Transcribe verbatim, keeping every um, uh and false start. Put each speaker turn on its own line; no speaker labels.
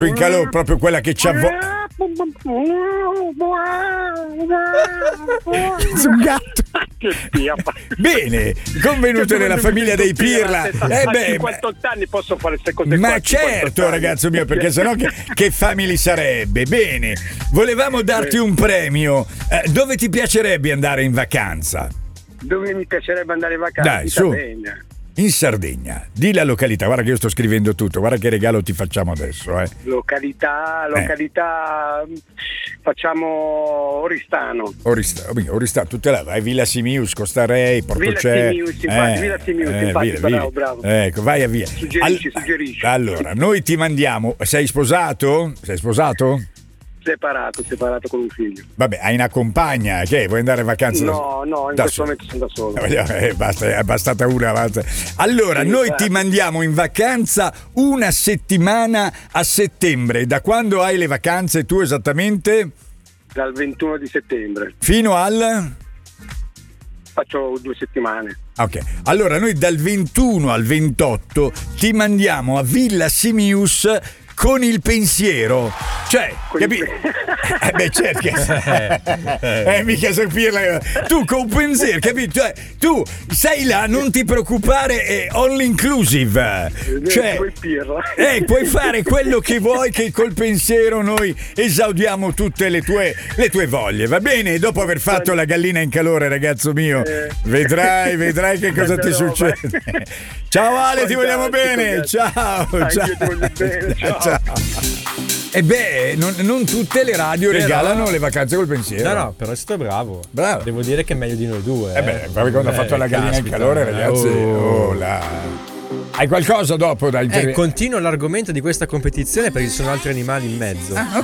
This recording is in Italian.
In calore, proprio quella che ci avvo... un gatto. Bene, convenuto nella famiglia dei Pirla.
Eh beh, a cinquantotto anni posso fare queste cose.
Ma
qua,
certo, ragazzo mio, perché sennò che, che family sarebbe? Bene, volevamo darti un premio. Eh, dove ti piacerebbe andare in vacanza?
Dove mi piacerebbe andare in vacanza?
Dai,
in
su.
Sardegna.
In Sardegna, di la località, guarda che io sto scrivendo tutto, guarda che regalo ti facciamo adesso. Eh.
Località, località, eh. facciamo Oristano.
Oristano, Oristano, tutte là, vai Villa Simius, Costa Rei, Porto
Villa
Cer.
Simius, infatti, Villa Simius,
eh,
infatti,
via,
bravo,
via.
bravo.
Ecco, vai a via.
Suggerisci,
All-
suggerisci.
Allora, noi ti mandiamo, sei sposato? Sei sposato?
Separato, separato con un figlio.
Vabbè, hai una compagna, che vuoi andare in vacanza?
No, no, in
da
questo
solo.
momento sono da solo.
Eh, basta, è bastata una. Basta. Allora,
Sì,
noi
infatti.
ti mandiamo in vacanza una settimana a settembre. Da quando hai le vacanze tu esattamente?
Dal ventuno di settembre.
Fino al?
Faccio due settimane.
Ok, allora noi dal ventuno al ventotto ti mandiamo a Villa Simius con il pensiero, cioè, capi- eh beh certo che eh, mica sapirla, tu con pensiero, capito? Cioè, tu sei là, non ti preoccupare, è all inclusive, cioè eh, puoi fare quello che vuoi, che col pensiero noi esaudiamo tutte le tue, le tue voglie, va bene? Dopo aver fatto la gallina in calore, ragazzo mio, vedrai, vedrai che cosa ti succede. Ciao Ale, ti vogliamo bene, ciao, ciao. Ciao. E beh, non, non tutte le radio
Però,
regalano le vacanze col pensiero.
No, no, però è stato bravo.
Bravo.
Devo dire che è meglio di noi due.
Eh beh, proprio quando
eh,
ha fatto la gallina
caspita,
in calore, ragazzi.
oh.
Oh, là. Hai qualcosa dopo da
Eh,
inter-
continua l'argomento di questa competizione perché ci sono altri animali in mezzo.
Ah,